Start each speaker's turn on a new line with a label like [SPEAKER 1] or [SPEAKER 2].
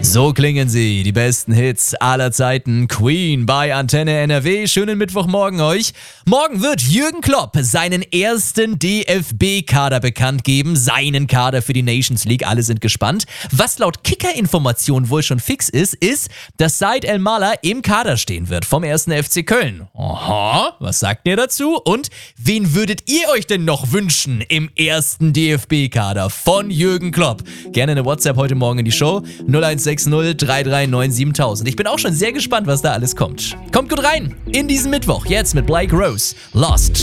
[SPEAKER 1] So klingen sie, die besten Hits aller Zeiten. Queen bei Antenne NRW. Schönen Mittwochmorgen euch. Morgen wird Jürgen Klopp seinen ersten DFB-Kader bekannt geben. Seinen Kader für die Nations League. Alle sind gespannt. Was laut Kicker-Informationen wohl schon fix ist, dass Said El-Mallah im Kader stehen wird vom 1. FC Köln. Aha, was sagt ihr dazu? Und wen würdet ihr euch denn noch wünschen im ersten DFB-Kader von Jürgen Klopp? Gerne eine WhatsApp heute Morgen in die Show. 0160 339 7000. Ich bin auch schon sehr gespannt, was da alles kommt. Kommt gut rein in diesen Mittwoch. Jetzt mit Blake Rose. Lost.